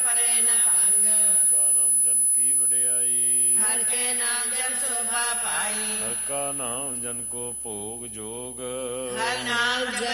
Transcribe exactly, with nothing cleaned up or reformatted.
ਪਰੇ ਨ ਭੰਗ। ਹਰ ਕਾ ਨਾਮ ਜਨ ਕੀ ਵਡਿਆਈ, ਹਰ ਕੇ ਨਾਮ ਜਨ ਸੋਭਾ ਪਾਈ। ਹਰ ਕਾ ਨਾਮ ਜਨ ਕੋ ਭੋਗ ਜੋਗ, ਹਰ ਨਾਮ